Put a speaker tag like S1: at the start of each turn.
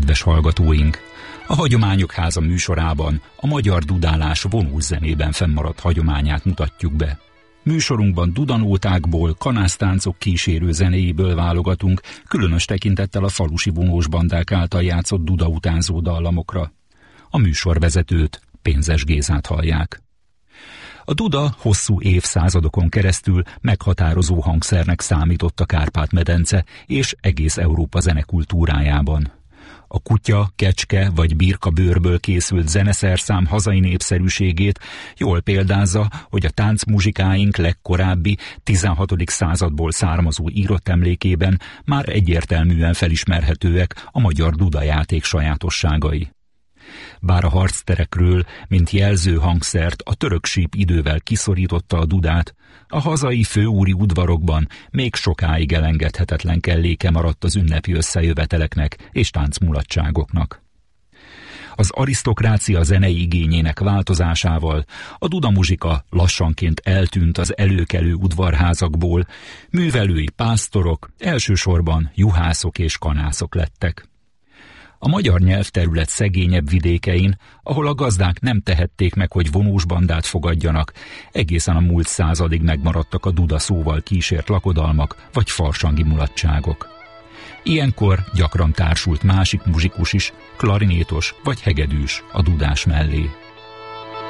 S1: Kedves hallgatóink! A Hagyományok Háza műsorában a magyar dudálás vonós zenében fennmaradt hagyományát mutatjuk be. Műsorunkban dudanótákból, kanásztáncok kísérő zenéiből válogatunk, különös tekintettel a falusi vonós bandák által játszott dudautánzó dallamokra. A műsorvezetőt, Pénzes Gézát hallják. A duda hosszú évszázadokon keresztül meghatározó hangszernek számított a Kárpát-medence és egész Európa zenekultúrájában. A kutya, kecske vagy birka bőrből készült zeneszerszám hazai népszerűségét jól példázza, hogy a táncmuzsikáink legkorábbi 16. századból származó írott emlékében már egyértelműen felismerhetőek a magyar dudajáték sajátosságai. Bár a harcterekről, mint jelző hangszert a török síp idővel kiszorította a dudát, a hazai főúri udvarokban még sokáig elengedhetetlen kelléke maradt az ünnepi összejöveteleknek és táncmulatságoknak. Az arisztokrácia zenei igényének változásával a dudamuzsika lassanként eltűnt az előkelő udvarházakból, művelői pásztorok, elsősorban juhászok és kanászok lettek. A magyar nyelvterület szegényebb vidékein, ahol a gazdák nem tehették meg, hogy vonós bandát fogadjanak, egészen a múlt századig megmaradtak a duda szóval kísért lakodalmak vagy farsangi mulatságok. Ilyenkor gyakran társult másik muzsikus is, klarinétos vagy hegedűs a dudás mellé.